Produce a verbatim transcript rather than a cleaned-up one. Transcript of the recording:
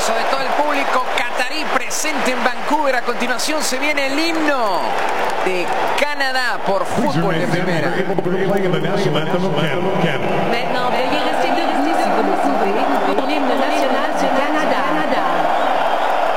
aplauso de todo el público catarí presente en Vancouver. A continuación se viene el himno de Canadá por fútbol de primera. Maintenant, veuillez